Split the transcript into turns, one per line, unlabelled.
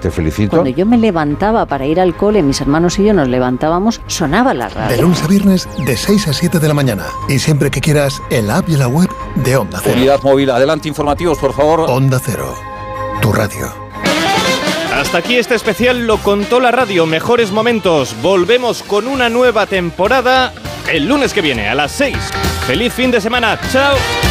te felicito.
Cuando yo me levantaba para ir al cole, mis hermanos y yo nos levantábamos, sonaba la radio.
De lunes a viernes, de 6 a 7 de la mañana. Y siempre que quieras, en la app y en la web de Onda Cero.
Unidad móvil, adelante, informativos, por favor.
Onda Cero, tu radio.
Hasta aquí este especial Lo Contó la Radio, mejores momentos. Volvemos con una nueva temporada el lunes que viene a las 6. ¡Feliz fin de semana! ¡Chao!